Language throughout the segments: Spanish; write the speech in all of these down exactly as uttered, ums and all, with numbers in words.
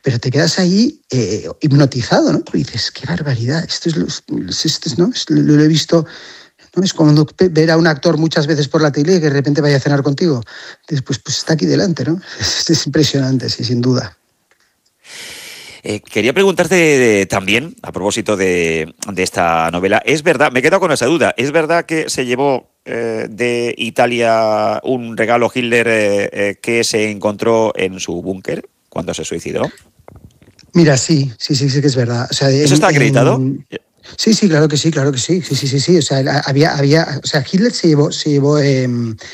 pero te quedas ahí eh, hipnotizado, ¿no? Porque dices, qué barbaridad, esto es lo, esto es, ¿no? Lo, lo he visto, ¿no? Es como ver a un actor muchas veces por la tele y que de repente vaya a cenar contigo. Entonces, pues, pues está aquí delante, ¿no? Es, es impresionante, sí, sin duda. Eh, quería preguntarte de, también, a propósito de, de esta novela, ¿es verdad, me he quedado con esa duda, ¿es verdad que se llevó eh, de Italia un regalo Hitler eh, eh, que se encontró en su búnker cuando se suicidó? Mira, sí, sí, sí, sí que es verdad. O sea, en, ¿Eso está acreditado? En... Sí, sí, claro que sí, claro que sí, sí, sí, sí, sí. O sea, había, había, o sea, Hitler se llevó, se llevó, eh,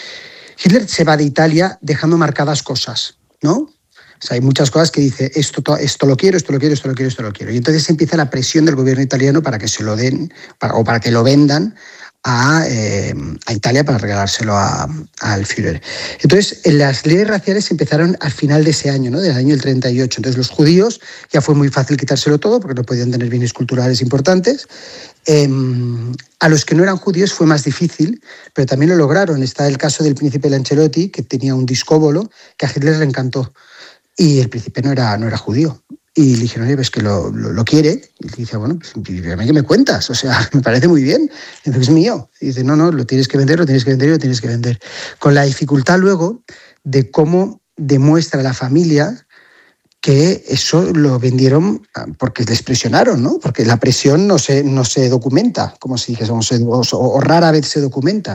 Hitler se va de Italia dejando marcadas cosas, ¿no? O sea, hay muchas cosas que dice, esto, esto lo quiero, esto lo quiero, esto lo quiero, esto lo quiero. Y entonces empieza la presión del gobierno italiano para que se lo den, para, o para que lo vendan a, eh, a Italia para regalárselo al Führer. Entonces, las leyes raciales empezaron al final de ese año, ¿no? Del año del treinta y ocho. Entonces, los judíos ya fue muy fácil quitárselo todo porque no podían tener bienes culturales importantes. Eh, a los que no eran judíos fue más difícil, pero también lo lograron. Está el caso del príncipe Lancelotti, que tenía un discóbolo que a Hitler le encantó. Y el príncipe no era, no era judío. Y le dijeron, oye, ves que lo, lo, lo quiere. Y dice, bueno, pues, ¿qué me cuentas? O sea, me parece muy bien. Entonces es mío. Y dice, no, no, lo tienes que vender, lo tienes que vender y lo tienes que vender. Con la dificultad luego de cómo demuestra la familia que eso lo vendieron porque les presionaron, ¿no? Porque la presión no se, no se documenta, como si dijésemos, o, o rara vez se documenta.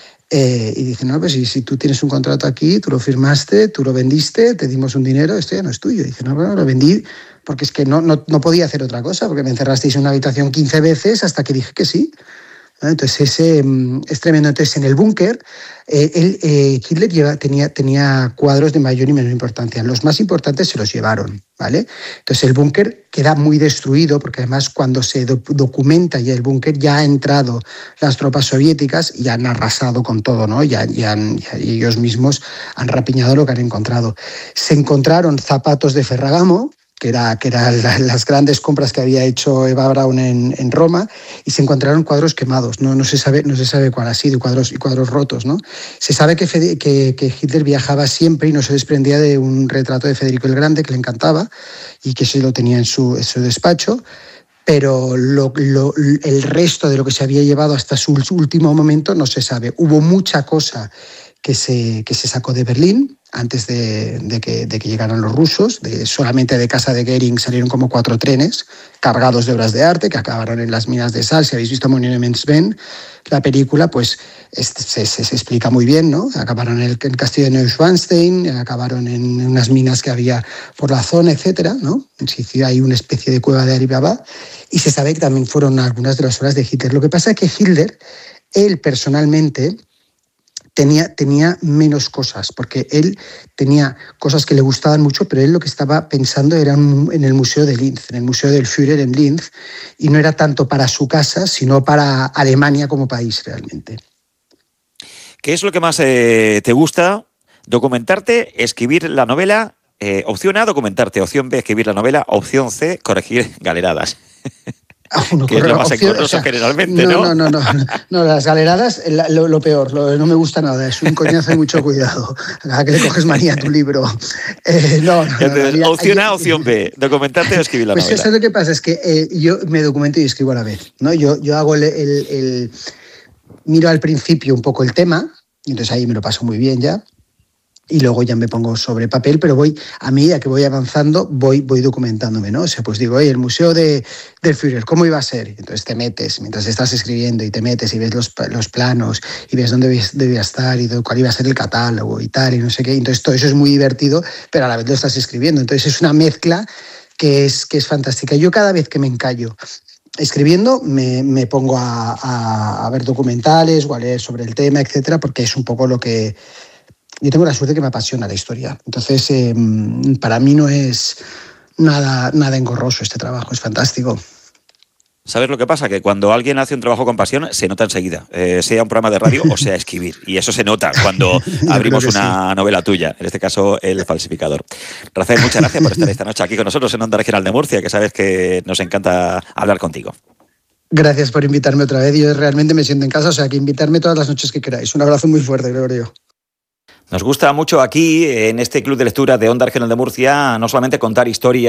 Eh, y dice, no, pues si, si tú tienes un contrato aquí, tú lo firmaste, tú lo vendiste, te dimos un dinero, esto ya no es tuyo. Y dice, no, bueno, lo vendí porque es que no, no, no podía hacer otra cosa, porque me encerrasteis en una habitación quince veces hasta que dije que sí. Entonces ese, es tremendo. Entonces en el búnker eh, él, eh, Hitler lleva, tenía, tenía cuadros de mayor y menor importancia. Los más importantes se los llevaron, ¿vale? Entonces el búnker queda muy destruido porque además cuando se do, documenta ya el búnker ya ha entrado las tropas soviéticas y han arrasado con todo, ¿no? Ya, ya, han, ya ellos mismos han rapiñado lo que han encontrado. Se encontraron zapatos de Ferragamo, que eran que era las grandes compras que había hecho Eva Braun en, en Roma, y se encontraron cuadros quemados, no, no, se sabe, no se sabe cuál ha sido, y cuadros, y cuadros rotos, ¿no? Se sabe que, Fede, que, que Hitler viajaba siempre y no se desprendía de un retrato de Federico el Grande que le encantaba y que se lo tenía en su, en su despacho, pero lo, lo, el resto de lo que se había llevado hasta su último momento no se sabe. Hubo mucha cosa que se, que se sacó de Berlín antes de, de, que, de que llegaran los rusos. De, solamente de casa de Goering salieron como cuatro trenes cargados de obras de arte que acabaron en las minas de sal. Si habéis visto Monuments Men, la película, pues este, se, se, se explica muy bien, ¿no? Acabaron en el, en el castillo de Neuschwanstein, acabaron en unas minas que había por la zona, etcétera, ¿no? En Sicilia hay una especie de cueva de Alibaba, y se sabe que también fueron algunas de las obras de Hitler. Lo que pasa es que Hitler, él personalmente, Tenía, tenía menos cosas, porque él tenía cosas que le gustaban mucho, pero él lo que estaba pensando era en el Museo de Linz, en el Museo del Führer en Linz, y no era tanto para su casa, sino para Alemania como país realmente. ¿Qué es lo que más eh, te gusta? ¿Documentarte, escribir la novela? Eh, opción A, documentarte. Opción B, escribir la novela. Opción C, corregir galeradas. Ah, bueno, que es lo más opción, engorroso, o sea, generalmente, no, ¿no? No, no, no, no, no las galeradas, lo, lo peor, lo, no me gusta nada, es un coñazo y mucho cuidado, a que le coges manía a tu libro. Eh, no, no, Entonces, no, no, opción hay, A, opción B, documentarte o escribir la pues novela. Pues eso lo que pasa es que eh, yo me documento y escribo a la vez, ¿no? Yo, yo hago el, el, el... Miro al principio un poco el tema, y entonces ahí me lo paso muy bien ya, y luego ya me pongo sobre papel, pero voy, a medida que voy avanzando, voy, voy documentándome, ¿no? O sea, pues digo, oye, el Museo de, del Führer, ¿cómo iba a ser? Entonces te metes, mientras estás escribiendo y te metes y ves los, los planos y ves dónde debía estar y cuál iba a ser el catálogo y tal, y no sé qué. Entonces todo eso es muy divertido, pero a la vez lo estás escribiendo. Entonces es una mezcla que es, que es fantástica. Yo cada vez que me encallo escribiendo me, me pongo a, a, a ver documentales o a leer sobre el tema, etcétera, porque es un poco lo que... Yo tengo la suerte que me apasiona la historia. Entonces, eh, para mí no es nada, nada engorroso este trabajo, es fantástico. ¿Sabes lo que pasa? Que cuando alguien hace un trabajo con pasión, se nota enseguida, eh, sea un programa de radio o sea escribir. Y eso se nota cuando abrimos una sí. novela tuya, en este caso El falsificador. Rafael, muchas gracias por estar esta noche aquí con nosotros en Onda Regional de Murcia, que sabes que nos encanta hablar contigo. Gracias por invitarme otra vez. Yo realmente me siento en casa, o sea que invitarme todas las noches que queráis. Un abrazo muy fuerte, Gregorio. Nos gusta mucho aquí, en este club de lectura de Onda Regional de Murcia, no solamente contar historias